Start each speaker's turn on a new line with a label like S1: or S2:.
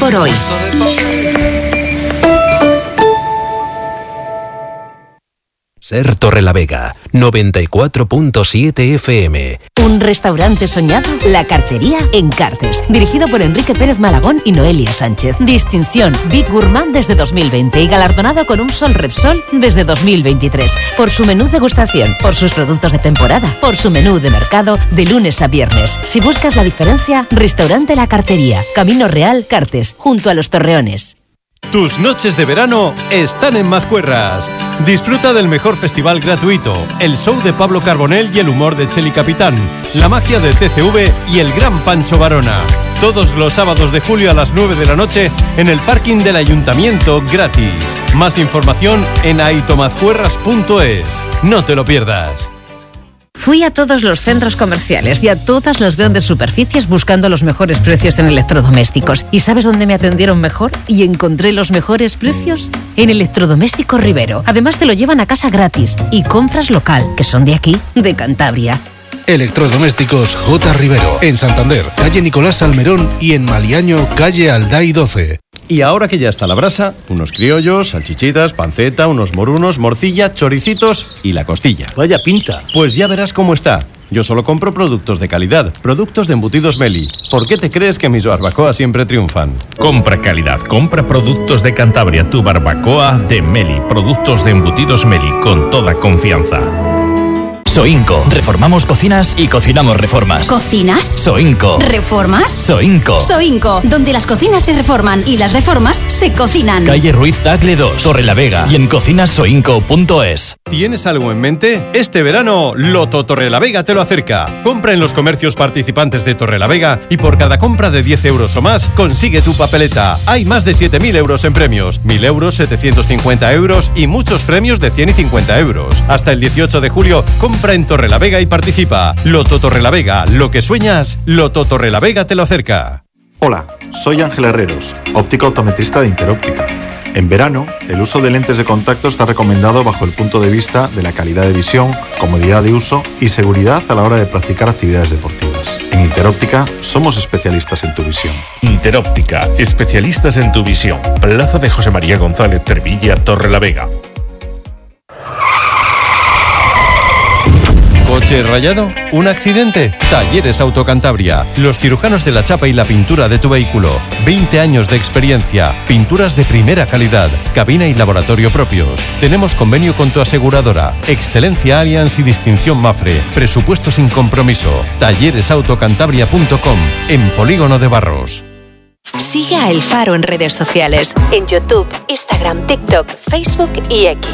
S1: por hoy.
S2: Ser Torrelavega, 94.7 FM.
S1: Un restaurante soñado, La Cartería en Cartes. Dirigido por Enrique Pérez Malagón y Noelia Sánchez. Distinción Big Gourmand desde 2020 y galardonado con un Sol Repsol desde 2023. Por su menú degustación, por sus productos de temporada, por su menú de mercado de lunes a viernes. Si buscas la diferencia, Restaurante La Cartería. Camino Real, Cartes, junto a los Torreones.
S3: Tus noches de verano están en Mazcuerras. Disfruta del mejor festival gratuito, el show de Pablo Carbonell y el humor de Cheli Capitán, la magia del TCV y el gran Pancho Varona. Todos los sábados de julio a las 9 de la noche en el parking del Ayuntamiento, gratis. Más información en aitomazcuerras.es. No te lo pierdas.
S1: Fui a todos los centros comerciales y a todas las grandes superficies buscando los mejores precios en electrodomésticos. ¿Y sabes dónde me atendieron mejor y encontré los mejores precios? En Electrodoméstico Rivero. Además te lo llevan a casa gratis. Y compras local, que son de aquí, de Cantabria.
S4: Electrodomésticos J. Rivero, en Santander, calle Nicolás Salmerón, y en Maliaño, calle Alday 12.
S3: Y ahora que ya está la brasa, unos criollos, salchichitas, panceta, unos morunos, morcilla, choricitos y la costilla.
S5: Vaya pinta.
S3: Pues ya verás cómo está. Yo solo compro productos de calidad, productos de embutidos Meli. ¿Por qué te crees que mis barbacoas siempre triunfan?
S6: Compra calidad, compra productos de Cantabria, tu barbacoa de Meli. Productos de embutidos Meli, con toda confianza.
S7: Soinco. Reformamos cocinas y cocinamos reformas.
S8: ¿Cocinas?
S7: Soinco.
S8: ¿Reformas?
S7: Soinco.
S8: Soinco, donde las cocinas se reforman y las reformas se cocinan.
S7: Calle Ruiz Tagle 2, Torrelavega, y en cocinasoinco.es.
S3: ¿Tienes algo en mente? Este verano, Loto Torrelavega te lo acerca. Compra en los comercios participantes de Torrelavega y por cada compra de 10 euros o más, consigue tu papeleta. Hay más de 7.000 euros en premios, 1.000 euros, 750 euros y muchos premios de 100 y 50 euros. Hasta el 18 de julio, compra en Torrelavega y participa. Loto Torrelavega, lo que sueñas, Loto Torrelavega te lo acerca.
S9: Hola, soy Ángel Herreros, óptico optometrista de Interóptica. En verano, el uso de lentes de contacto está recomendado bajo el punto de vista de la calidad de visión, comodidad de uso y seguridad a la hora de practicar actividades deportivas. En Interóptica somos especialistas en tu visión.
S6: Interóptica, especialistas en tu visión. Plaza de José María González Cervilla, Torrelavega.
S3: ¿Coche rayado? ¿Un accidente? Talleres Autocantabria. Los cirujanos de la chapa y la pintura de tu vehículo. 20 años de experiencia. Pinturas de primera calidad. Cabina y laboratorio propios. Tenemos convenio con tu aseguradora. Excelencia Allianz y distinción Mafre. Presupuesto sin compromiso. Talleresautocantabria.com. En Polígono de Barros.
S1: Sigue a El Faro en redes sociales. En YouTube, Instagram, TikTok, Facebook y X.